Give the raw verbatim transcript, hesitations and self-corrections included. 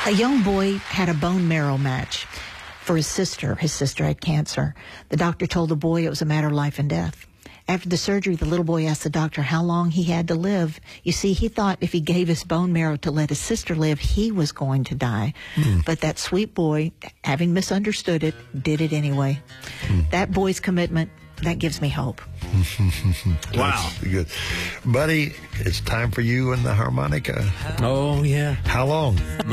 A young boy had a bone marrow match for his sister. His sister had cancer. The doctor told the boy it was a matter of life and death. After the surgery, the little boy asked the doctor how long he had to live. You see, he thought if he gave his bone marrow to let his sister live, he was going to die. Mm. But that sweet boy, having misunderstood it, did it anyway. Mm. That boy's commitment, that gives me hope. Wow. Good. Buddy, it's time for you and the harmonica. Oh, yeah. How long?